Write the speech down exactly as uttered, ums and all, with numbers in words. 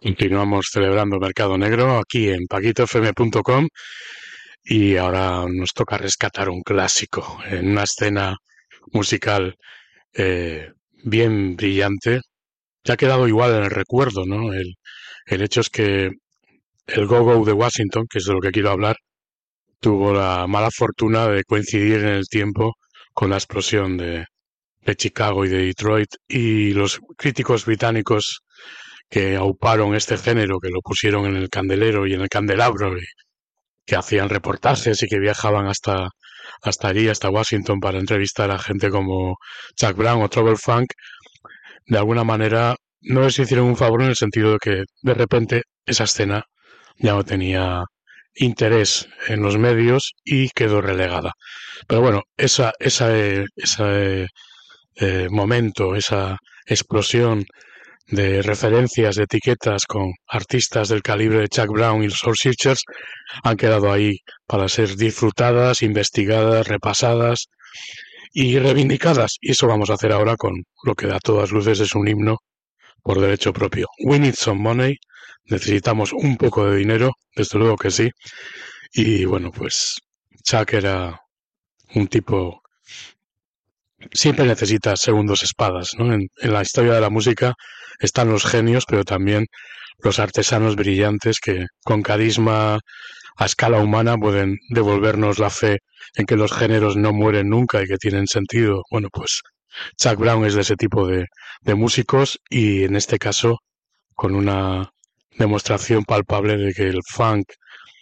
Continuamos celebrando Mercado Negro aquí en paquito f m punto com y ahora nos toca rescatar un clásico en una escena musical eh, bien brillante. Ya ha quedado igual en el recuerdo, ¿no? El, el hecho es que el Go-Go de Washington, que es de lo que quiero hablar, tuvo la mala fortuna de coincidir en el tiempo con la explosión de, de Chicago y de Detroit, y los críticos británicos que auparon este género, que lo pusieron en el candelero y en el candelabro, y que hacían reportajes y que viajaban hasta, hasta allí, hasta Washington, para entrevistar a gente como Chuck Brown o Trouble Funk, de alguna manera no les hicieron un favor en el sentido de que de repente esa escena ya no tenía interés en los medios y quedó relegada. Pero bueno, esa, esa, eh, ese eh, momento, esa explosión de referencias, de etiquetas con artistas del calibre de Chuck Brown y los Soul Searchers han quedado ahí para ser disfrutadas, investigadas, repasadas y reivindicadas. Y eso vamos a hacer ahora con lo que a todas luces es un himno por derecho propio. We need some money. Necesitamos un poco de dinero, desde luego que sí. Y bueno, pues Chuck era un tipo... Siempre necesita segundos espadas, ¿no? En, en la historia de la música están los genios, pero también los artesanos brillantes que con carisma a escala humana pueden devolvernos la fe en que los géneros no mueren nunca y que tienen sentido. Bueno, pues Chuck Brown es de ese tipo de, de músicos, y en este caso con una demostración palpable de que el funk